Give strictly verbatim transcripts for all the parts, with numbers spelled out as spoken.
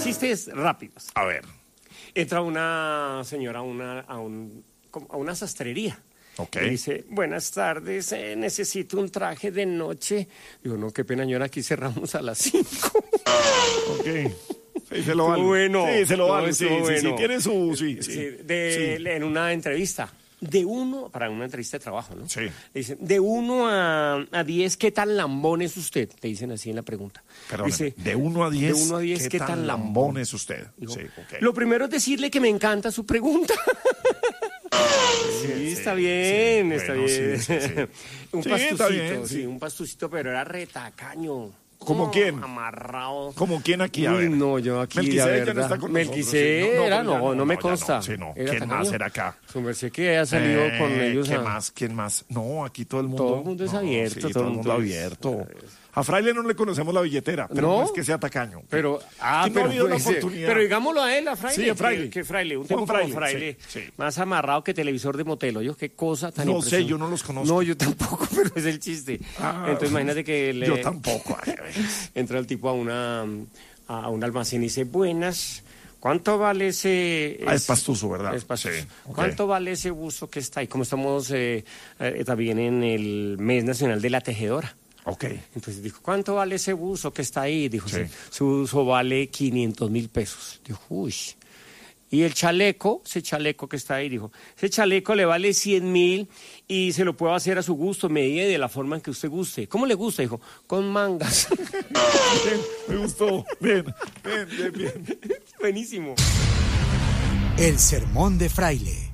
Chistes rápidos. A ver. Entra una señora a una, a un, a una sastrería. Ok. Y dice, buenas tardes, eh, necesito un traje de noche. Digo, no, qué pena, señora, aquí cerramos a las cinco. Ok. Sí, se lo vale. Bueno. Sí, se lo No, vale. Sí, estuvo sí, sí, bueno. tiene su... Sí, sí. Sí, de, Sí. En una entrevista. De uno, para una entrevista de trabajo, ¿no? Sí. Le dicen, de uno a, a diez, ¿qué tan lambón es usted? Le dicen así en la pregunta. Perdón, Dice, de uno a diez, de uno a diez, ¿qué, ¿qué tan, tan lambón lambón es usted? Dijo, Sí, ok. Lo primero es decirle que me encanta su pregunta. Sí, Sí, está sí, bien, sí. está Bueno, bien. sí, sí, sí. Un Sí, pastucito, está bien, sí, sí. un pastucito, pero era retacaño. ¿Cómo Oh, quién? Amarrado. ¿Cómo quién aquí? A Uy, ver. no, yo aquí, Melquisede la ya no verdad. está con Melquisede nosotros, sí. era, No, no, ya no, me ya consta. no, sí, no. Era ¿Quién tacaño. más era acá? Su merced que ha salido Eh, con ellos. ¿Quién a- más? ¿Quién más? No, aquí todo el mundo. Todo el mundo es no, abierto, sí, todo todo el el mundo mundo es- abierto. A Fraile no le conocemos la billetera, pero ¿No? no es que sea tacaño. Pero, ah, Que no pero, ha habido la pues, oportunidad. pero digámoslo a él, a Fraile. Sí, a Fraile. Que, que Fraile, un Juan tipo Fraile, como Fraile, sí, sí. más amarrado que televisor de motel. Oye, qué cosa tan No sé, impresionante. yo no los conozco. No, yo tampoco, pero es el chiste. Ah, Entonces, imagínate que le... Yo tampoco. Ay, a ver. entra el tipo a una a un almacén y dice, buenas, ¿cuánto vale ese...? Ah, es pastuso, ¿verdad? Es pastuso. Sí, ok. ¿Cuánto vale ese buzo que está ahí? Como estamos eh, eh, también en el mes nacional de la tejedora. Ok. Entonces dijo, ¿cuánto vale ese buzo que está ahí? Dijo, Sí. sí, su buzo vale quinientos mil pesos. Dijo, uy. Y el chaleco, ese chaleco que está ahí, dijo, ese chaleco le vale cien mil y se lo puedo hacer a su gusto, medida y de la forma en que usted guste. ¿Cómo le gusta? Dijo, con mangas. Bien, me gustó. Bien, bien, bien, bien. Buenísimo. El sermón de Fraile.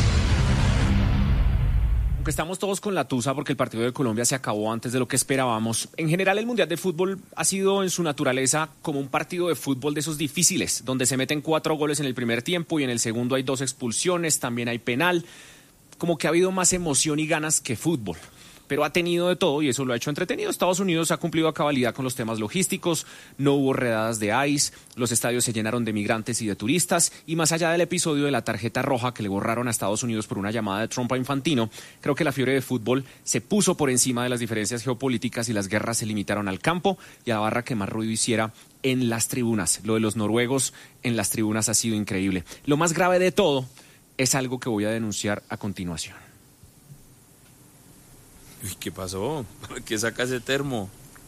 Aunque estamos todos con la tusa porque el partido de Colombia se acabó antes de lo que esperábamos, en general el Mundial de Fútbol ha sido en su naturaleza como un partido de fútbol de esos difíciles, donde se meten cuatro goles en el primer tiempo y en el segundo hay dos expulsiones, también hay penal, como que ha habido más emoción y ganas que fútbol. Pero ha tenido de todo y eso lo ha hecho entretenido. Estados Unidos ha cumplido a cabalidad con los temas logísticos, no hubo redadas de ICE, los estadios se llenaron de migrantes y de turistas, y más allá del episodio de la tarjeta roja que le borraron a Estados Unidos por una llamada de Trump a Infantino, creo que la fiebre de fútbol se puso por encima de las diferencias geopolíticas y las guerras se limitaron al campo y a la barra que más ruido hiciera en las tribunas. Lo de los noruegos en las tribunas ha sido increíble. Lo más grave de todo es algo que voy a denunciar a continuación. Uy, ¿qué pasó? ¿Por qué saca ese termo?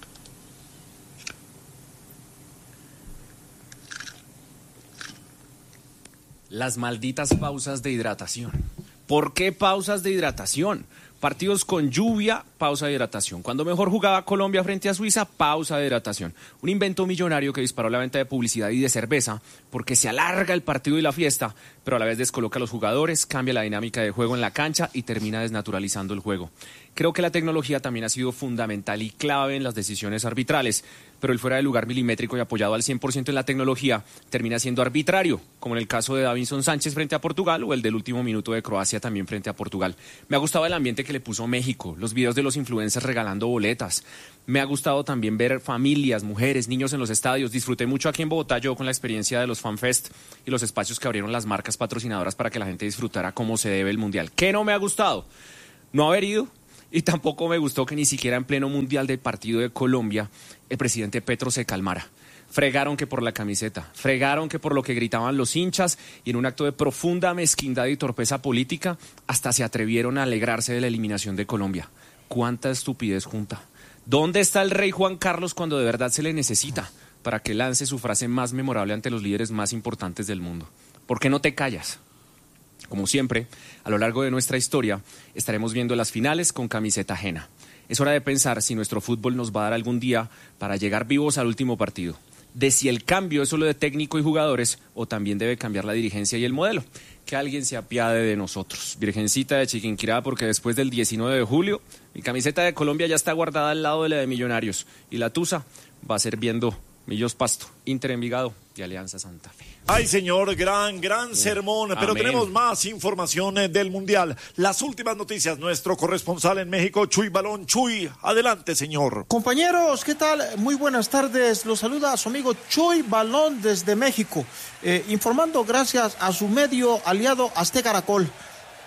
Las malditas pausas de hidratación. ¿Por qué pausas de hidratación? Partidos con lluvia, pausa de hidratación. Cuando mejor jugaba Colombia frente a Suiza, pausa de hidratación. Un invento millonario que disparó la venta de publicidad y de cerveza porque se alarga el partido y la fiesta, pero a la vez descoloca a los jugadores, cambia la dinámica de juego en la cancha y termina desnaturalizando el juego. Creo que la tecnología también ha sido fundamental y clave en las decisiones arbitrales, pero el fuera de lugar milimétrico y apoyado al cien por ciento en la tecnología termina siendo arbitrario, como en el caso de Davinson Sánchez frente a Portugal o el del último minuto de Croacia también frente a Portugal. Me ha gustado el ambiente que le puso México, los videos de los influencers regalando boletas. Me ha gustado también ver familias, mujeres, niños en los estadios. Disfruté mucho aquí en Bogotá yo con la experiencia de los FanFest y los espacios que abrieron las marcas patrocinadoras para que la gente disfrutara como se debe el Mundial. ¿Qué no me ha gustado? No haber ido. Y tampoco me gustó que ni siquiera en pleno Mundial del partido de Colombia el presidente Petro se calmara. Fregaron que por la camiseta, fregaron que por lo que gritaban los hinchas y en un acto de profunda mezquindad y torpeza política hasta se atrevieron a alegrarse de la eliminación de Colombia. ¡Cuánta estupidez junta! ¿Dónde está el rey Juan Carlos cuando de verdad se le necesita para que lance su frase más memorable ante los líderes más importantes del mundo? ¿Por qué no te callas? Como siempre, a lo largo de nuestra historia, estaremos viendo las finales con camiseta ajena. Es hora de pensar si nuestro fútbol nos va a dar algún día para llegar vivos al último partido. De si el cambio es solo de técnico y jugadores o también debe cambiar la dirigencia y el modelo. Que alguien se apiade de nosotros. Virgencita de Chiquinquirá, porque después del diecinueve de julio, mi camiseta de Colombia ya está guardada al lado de la de Millonarios. Y la tusa va a ser viendo Millos Pasto, Inter Envigado y Alianza Santa Fe. Ay, señor, gran, gran sermón. Pero Amén. tenemos más información eh, del Mundial. Las últimas noticias, nuestro corresponsal en México, Chuy Balón. Chuy, adelante, señor. Compañeros, ¿qué tal? Muy buenas tardes. Los saluda a su amigo Chuy Balón desde México, eh, informando gracias a su medio aliado Azteca Caracol.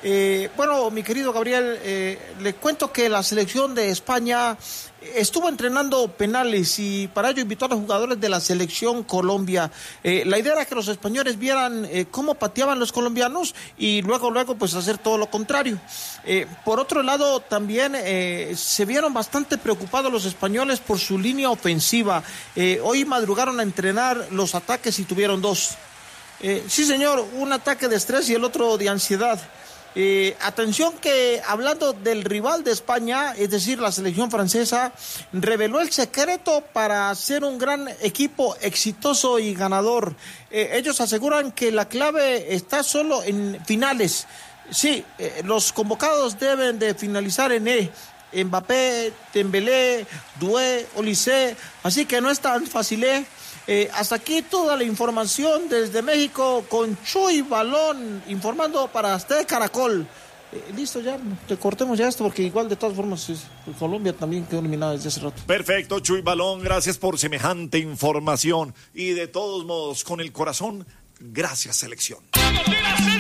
Eh, bueno, mi querido Gabriel, eh, le cuento que la selección de España estuvo entrenando penales y para ello invitó a los jugadores de la selección Colombia. Eh, la idea era que los españoles vieran eh, cómo pateaban los colombianos y luego, luego, pues hacer todo lo contrario. Eh, por otro lado, también eh, se vieron bastante preocupados los españoles por su línea ofensiva. Eh, hoy madrugaron a entrenar los ataques y tuvieron dos. Eh, sí, señor, un ataque de estrés y el otro de ansiedad. Eh, atención que hablando del rival de España, es decir, la selección francesa, reveló el secreto para ser un gran equipo exitoso y ganador. Eh, ellos aseguran que la clave está solo en finales. Sí, eh, los convocados deben de finalizar en E. Mbappé, Dembélé, Doué, Olise, así que no es tan fácil, ¿eh? Eh, hasta aquí toda la información desde México con Chuy Balón informando para usted Caracol. Eh, listo ya, te cortemos ya esto porque igual de todas formas es, Colombia también quedó eliminada desde hace rato. Perfecto, Chuy Balón, gracias por semejante información y de todos modos con el corazón, gracias selección.